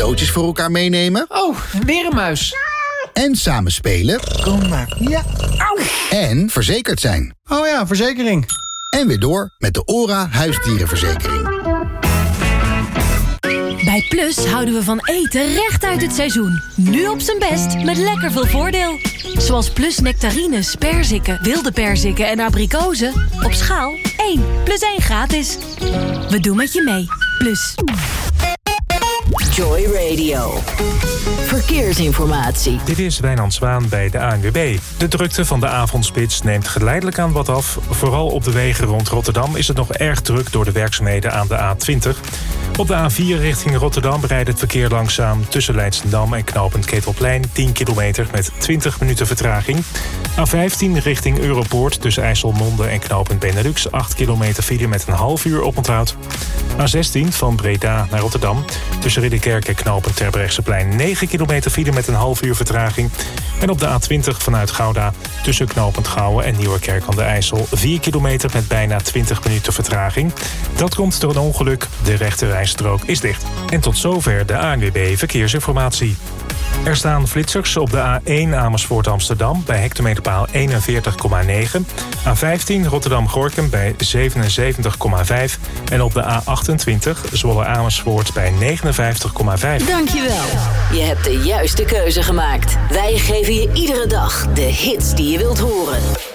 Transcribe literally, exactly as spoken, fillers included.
cadeautjes voor elkaar meenemen. Oh, weer een muis. En samen spelen. Kom maar. Ja. Au. En verzekerd zijn. Oh ja, verzekering. En weer door met de OHRA huisdierenverzekering. Bij Plus houden we van eten recht uit het seizoen. Nu op zijn best met lekker veel voordeel. Zoals Plus nectarines, perziken, wilde perziken en abrikozen. Op schaal één plus één gratis. We doen met je mee. Plus. Joy Radio. Verkeersinformatie. Dit is Wijnand Zwaan bij de A N W B. De drukte van de avondspits neemt geleidelijk aan wat af. Vooral op de wegen rond Rotterdam is het nog erg druk door de werkzaamheden aan de A twintig. Op de A vier richting Rotterdam rijdt het verkeer langzaam tussen Leidschendam en knooppunt Ketelplein tien kilometer met twintig minuten vertraging. A vijftien richting Europoort tussen IJsselmonde en knooppunt Benelux acht kilometer file met een half uur oponthoud. A zestien van Breda naar Rotterdam tussen Ridderkerk en knooppunt Terbrechtseplein negen kilometer file met een half uur vertraging. En op de A twintig vanuit Gouda tussen knooppunt Gouwen en Nieuwerkerk aan de IJssel vier kilometer met bijna twintig minuten vertraging. Dat komt door een ongeluk. De rechte rijstrook is dicht. En tot zover de A N W B Verkeersinformatie. Er staan flitsers op de A één Amersfoort Amsterdam bij hectometerpaal eenenveertig komma negen. A vijftien Rotterdam-Gorkum bij zevenenzeventig komma vijf. En op de A achtentwintig Zwolle Amersfoort bij negenenvijftig komma vijf. Dankjewel. Je hebt de juiste keuze gemaakt. Wij geven je iedere dag de hits die je wilt horen.